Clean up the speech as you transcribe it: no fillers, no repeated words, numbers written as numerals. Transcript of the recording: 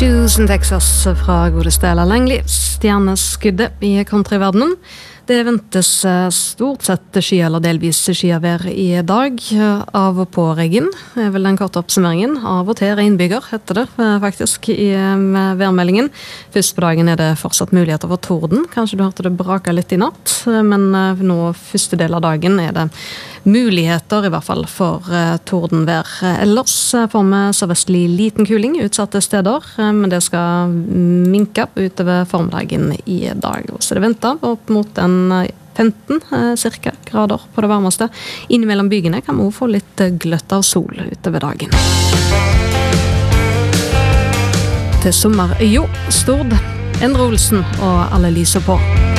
Houston, Texas fra godeste Ella Langley, stjerneskuddet i countryverdenen. Det ventes stort sett sky eller delvis skyavær i dag, av og på regn, vel den korte oppsummeringen. Av og til regnbyger, heter det faktisk i værmeldingen. Først på dagen det fortsatt muligheter for torden. Kanskje du hørte det braka litt i natt, men nå første del av dagen det muligheter i hvert fall for tordenvær. Ellers får vi sørvestlig liten kuling utsatte steder, men det skal minke utover formiddagen i dag. Så det venter opp mot 15 cirka grader på det varmeste. Innimellom bygene kan vi også få litt gløtt av sol utover dagen. Til sommerøya Stord, Endre Olsen og alle lyser på.